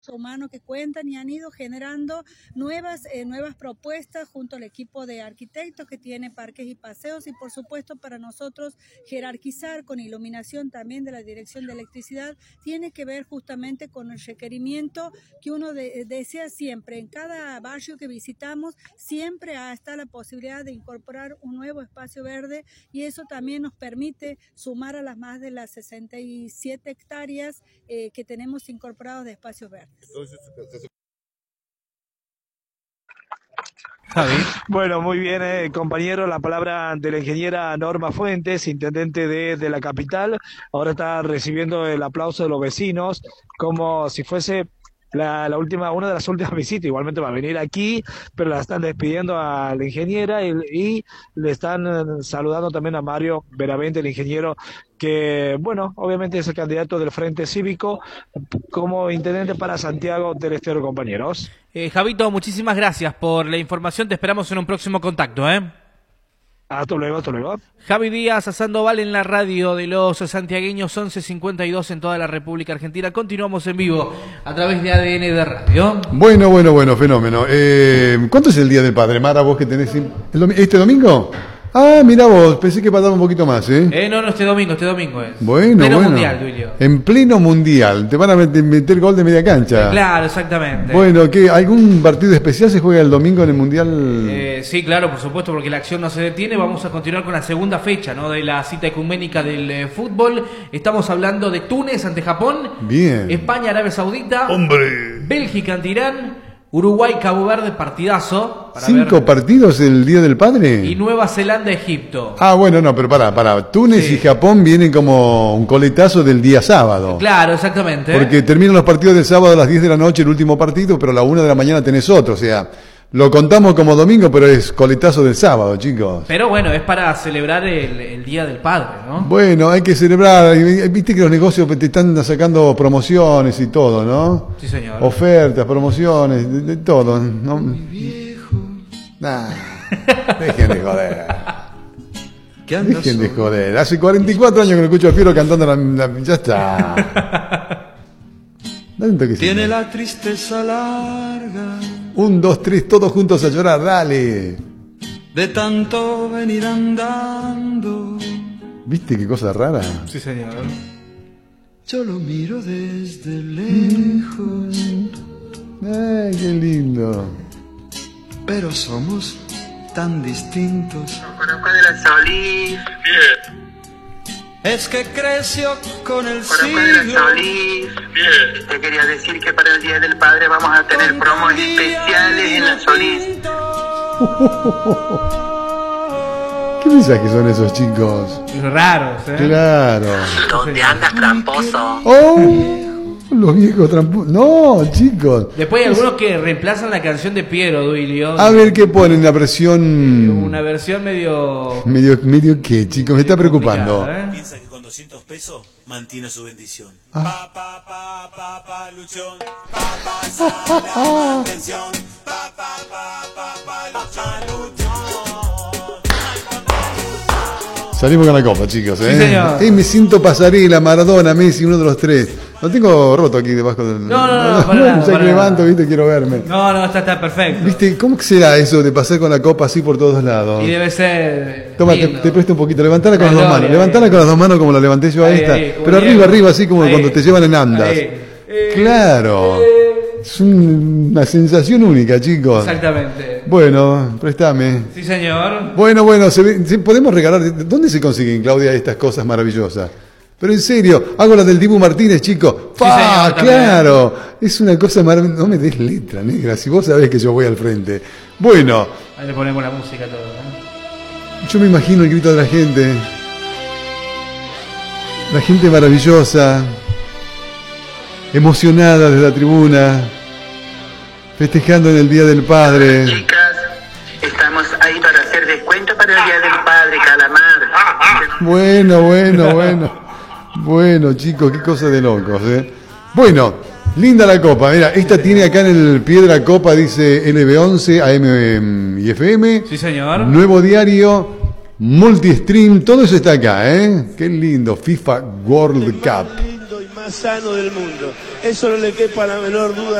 humanos que cuentan y han ido generando nuevas propuestas junto al equipo de arquitectos que tiene Parques y Paseos, y por supuesto para nosotros jerarquizar con iluminación también de la Dirección de Electricidad tiene que ver justamente con el requerimiento que uno desea siempre. En cada barrio que visitamos siempre está la posibilidad de incorporar un nuevo espacio verde, y eso también nos permite sumar a las más de las 67 hectáreas que tenemos incorporados de espacios verdes. Javi. Bueno, muy bien, compañero. La palabra de la ingeniera Norma Fuentes, intendente de la capital. Ahora está recibiendo el aplauso de los vecinos, como si fuese una de las últimas visitas. Igualmente va a venir aquí, pero la están despidiendo a la ingeniera y le están saludando también a Mario Benavente, el ingeniero, que, bueno, obviamente es el candidato del Frente Cívico como intendente para Santiago del Estero, compañeros. Javito, muchísimas gracias por la información. Te esperamos en un próximo contacto, Hasta luego. Javi Díaz, a Sandoval en la radio de los santiagueños, 11:52 en toda la República Argentina. Continuamos en vivo a través de ADN de Radio. Bueno, fenómeno. ¿Cuánto es el Día del Padre, Mara, vos que tenés este domingo? Ah, mirá vos, pensé que pasaba un poquito más, No, este domingo es. Bueno, pleno mundial, Duilio. En pleno mundial, te van a meter gol de media cancha. Claro, exactamente. Bueno, ¿algún partido especial se juega el domingo en el mundial? Sí, claro, por supuesto, porque la acción no se detiene. Vamos a continuar con la segunda fecha, ¿no?, de la cita ecuménica del fútbol. Estamos hablando de Túnez ante Japón. Bien. España, Arabia Saudita. ¡Hombre! Bélgica ante Irán. Uruguay, Cabo Verde, partidazo. 5 partidos el Día del Padre. Y Nueva Zelanda, Egipto. Ah, bueno, no, pero pará. Túnez y Japón vienen como un coletazo del día sábado. Claro, exactamente. Porque terminan los partidos del sábado a las 10 de la noche, el último partido, pero a la 1 de la mañana tenés otro. O sea, lo contamos como domingo, pero es coletazo del sábado, chicos. Pero bueno, es para celebrar el Día del Padre, ¿no? Bueno, hay que celebrar. Viste que los negocios te están sacando promociones y todo, ¿no? Sí, señor. Ofertas, promociones, de todo, ¿no? Muy viejo. Nah, dejen de joder. Dejen de joder. Hace 44 años que no escucho a Fiero cantando ya está. Tiene la tristeza larga. 1, 2, 3, todos juntos a llorar, dale. De tanto venir andando. ¿Viste qué cosa rara? Sí, señor. Yo lo miro desde lejos. Ay, qué lindo. Pero somos tan distintos. Conozco de la Solís. Es que creció con el siglo. Conozco de la Solís. Te quería decir que para el Día del Padre vamos a tener promos especiales en la Solís. ¿Qué mensajes son esos chicos? Raros, Claro. ¿Dónde andas, tramposo? ¡Oh! Los viejos tramposos. No, chicos. Después hay algunos que reemplazan la canción de Piero, Duilio. A ver qué ponen, la versión. Una versión medio. Medio qué, chicos, me está preocupando. Piensa que con 200 pesos mantiene su bendición. Luchón. Sale atención. Luchón. Salimos con la copa, chicos, Sí, señor. Me siento pasarela, Maradona, Messi, uno de los tres. Lo tengo roto aquí debajo del. No, ya que levanto, viste, quiero verme. No, está perfecto. ¿Viste? ¿Cómo será eso de pasar con la copa así por todos lados? Y debe ser. Toma, te presto un poquito, levantala con las dos manos. Levantala con las dos manos como la levanté yo a esta. Pero arriba, así como cuando te llevan en andas. Claro. Es una sensación única, chicos. Exactamente. Bueno, préstame. Sí, señor. Bueno, podemos regalar. ¿Dónde se consiguen, Claudia, estas cosas maravillosas? Pero en serio, hago la del Dibu Martínez, chicos. Sí, señor, claro. Es una cosa maravillosa. No me des letra, negra, si vos sabés que yo voy al frente. Bueno. Ahí le ponemos la música todo, Yo me imagino el grito de la gente. La gente maravillosa. Emocionada desde la tribuna, festejando en el Día del Padre. Chicas, estamos ahí para hacer descuento para el Día del Padre, calamar. Bueno, chicos, qué cosa de locos, Bueno, linda la copa. Mira, esta tiene acá en el pie de la copa, dice LB11, AM y FM. Sí, señor. Nuevo diario, multistream, todo eso está acá, Qué lindo, FIFA World Cup. más sano del mundo. Eso no le quepa la menor duda.